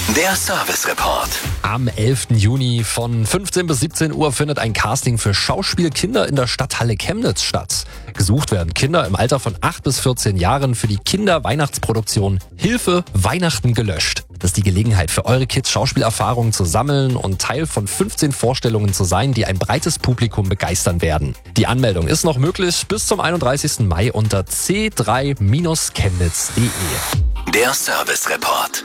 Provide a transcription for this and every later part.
Der Service Report. Am 11. Juni von 15 bis 17 Uhr findet ein Casting für Schauspielkinder in der Stadthalle Chemnitz statt. Gesucht werden Kinder im Alter von 8 bis 14 Jahren für die Kinder-Weihnachtsproduktion Hilfe, Weihnachten gelöscht. Das ist die Gelegenheit für eure Kids, Schauspielerfahrungen zu sammeln und Teil von 15 Vorstellungen zu sein, die ein breites Publikum begeistern werden. Die Anmeldung ist noch möglich bis zum 31. Mai unter c3-chemnitz.de. Der Service Report.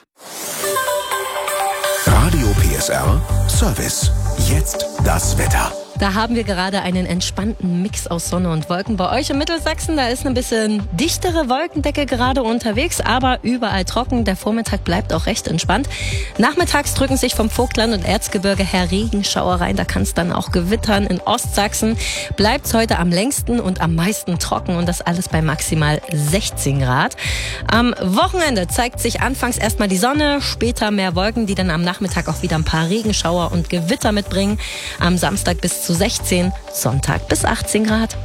Radio PSR Service. Jetzt das Wetter. Da haben wir gerade einen entspannten Mix aus Sonne und Wolken. Bei euch in Mittelsachsen, da ist ein bisschen dichtere Wolkendecke gerade unterwegs, aber überall trocken. Der Vormittag bleibt auch recht entspannt. Nachmittags drücken sich vom Vogtland und Erzgebirge her Regenschauer rein. Da kann es dann auch gewittern. In Ostsachsen bleibt es heute am längsten und am meisten trocken und das alles bei maximal 16 Grad. Am Wochenende zeigt sich anfangs erstmal die Sonne, später mehr Wolken, die dann am Nachmittag auch wieder ein paar Regenschauer und Gewitter mitbringen. Am Samstag bis zu 16, Sonntag bis 18 Grad.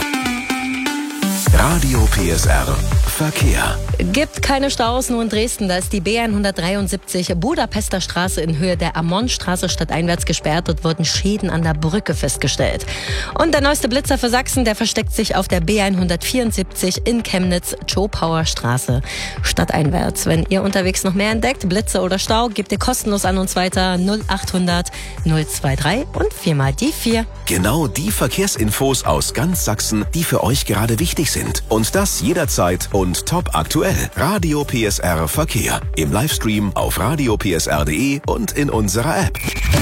Radio PSR Verkehr. Gibt keine Staus, nur in Dresden. Da ist die B173 Budapester Straße in Höhe der Ammonstraße stadteinwärts gesperrt. Dort wurden Schäden an der Brücke festgestellt. Und der neueste Blitzer für Sachsen, der versteckt sich auf der B174 in Chemnitz, Chopauer Straße stadteinwärts. Wenn ihr unterwegs noch mehr entdeckt, Blitzer oder Stau, gebt ihr kostenlos an uns weiter 0800 023 und 4 mal die 4. Genau die Verkehrsinfos aus ganz Sachsen, die für euch gerade wichtig sind. Und das jederzeit und top aktuell. Radio PSR Verkehr. Im Livestream auf radiopsr.de und in unserer App.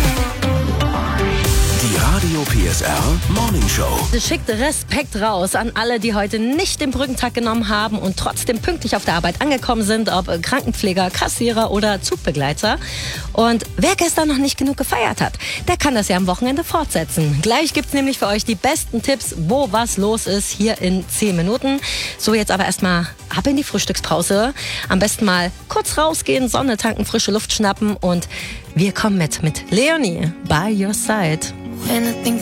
Die Radio PSR Morning Show. Schickt Respekt raus an alle, die heute nicht den Brückentag genommen haben und trotzdem pünktlich auf der Arbeit angekommen sind, ob Krankenpfleger, Kassierer oder Zugbegleiter. Und wer gestern noch nicht genug gefeiert hat, der kann das ja am Wochenende fortsetzen. Gleich gibt's nämlich für euch die besten Tipps, wo was los ist, hier in 10 Minuten. So, jetzt aber erstmal ab in die Frühstückspause. Am besten mal kurz rausgehen, Sonne tanken, frische Luft schnappen und wir kommen mit Leonie, by your side. Anything